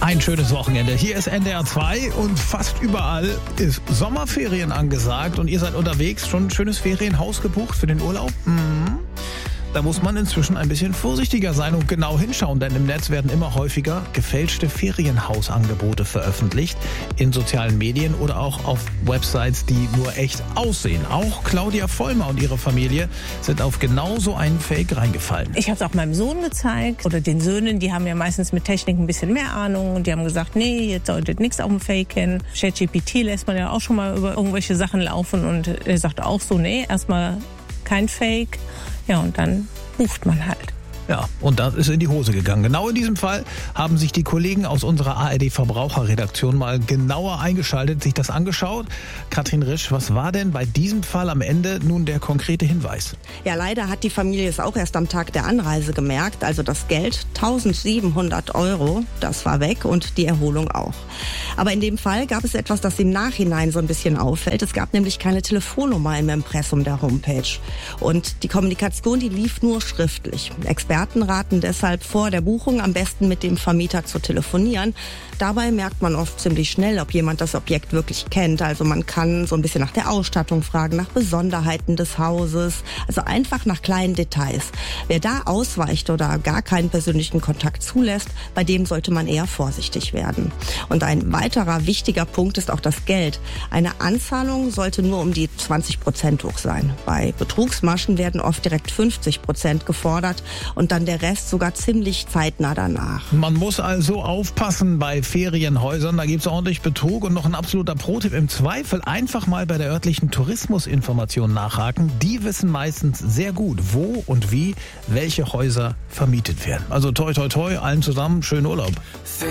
Ein schönes Wochenende. Hier ist NDR 2 und fast überall ist Sommerferien angesagt und ihr seid unterwegs. Schon ein schönes Ferienhaus gebucht für den Urlaub? Da muss man inzwischen ein bisschen vorsichtiger sein und genau hinschauen, denn im Netz werden immer häufiger gefälschte Ferienhausangebote veröffentlicht, in sozialen Medien oder auch auf Websites, die nur echt aussehen. Auch Claudia Vollmer und ihre Familie sind auf genau so einen Fake reingefallen. Ich habe es auch meinem Sohn gezeigt oder den Söhnen, die haben ja meistens mit Technik ein bisschen mehr Ahnung und die haben gesagt, nee, jetzt solltet nichts auf dem Fake kennen. ChatGPT lässt man ja auch schon mal über irgendwelche Sachen laufen und er sagt auch so, nee, erstmal kein Fake. Ja, und dann bucht man halt. Ja, und das ist in die Hose gegangen. Genau in diesem Fall haben sich die Kollegen aus unserer ARD-Verbraucherredaktion mal genauer eingeschaltet, sich das angeschaut. Katrin Risch, was war denn bei diesem Fall am Ende nun der konkrete Hinweis? Ja, leider hat die Familie es auch erst am Tag der Anreise gemerkt. Also das Geld, 1.700 €, das war weg und die Erholung auch. Aber in dem Fall gab es etwas, das im Nachhinein so ein bisschen auffällt. Es gab nämlich keine Telefonnummer im Impressum der Homepage. Und die Kommunikation, die lief nur schriftlich. Experten raten deshalb vor der Buchung am besten mit dem Vermieter zu telefonieren. Dabei merkt man oft ziemlich schnell, ob jemand das Objekt wirklich kennt. Also man kann so ein bisschen nach der Ausstattung fragen, nach Besonderheiten des Hauses, also einfach nach kleinen Details. Wer da ausweicht oder gar keinen persönlichen Kontakt zulässt, bei dem sollte man eher vorsichtig werden. Und ein weiterer wichtiger Punkt ist auch das Geld. Eine Anzahlung sollte nur um die 20% hoch sein. Bei Betrugsmaschen werden oft direkt 50% gefordert und dann der Rest sogar ziemlich zeitnah danach. Man muss also aufpassen bei Ferienhäusern, da gibt es ordentlich Betrug und noch ein absoluter Pro-Tipp. Im Zweifel einfach mal bei der örtlichen Tourismusinformation nachhaken. Die wissen meistens sehr gut, wo und wie welche Häuser vermietet werden. Also toi toi toi, allen zusammen, schönen Urlaub.